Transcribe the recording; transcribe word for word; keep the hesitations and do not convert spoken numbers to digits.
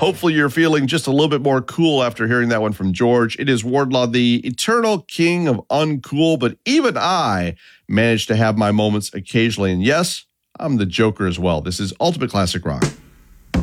Hopefully you're feeling just a little bit more cool after hearing that one from George. It is Wardlaw, the eternal king of uncool, but even I manage to have my moments occasionally. And yes, I'm the Joker as well. This is Ultimate Classic Rock.